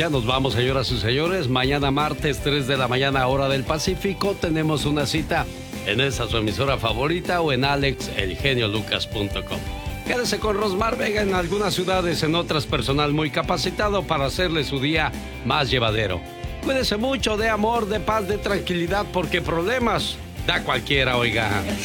Ya nos vamos, señoras y señores. Mañana martes, 3 de la mañana, hora del Pacífico, tenemos una cita en esa su emisora favorita o en alexelgeniolucas.com. Quédese con Rosmar Vega en algunas ciudades, en otras personal muy capacitado para hacerle su día más llevadero. Cuídese mucho, de amor, de paz, de tranquilidad, porque problemas da cualquiera, oiga.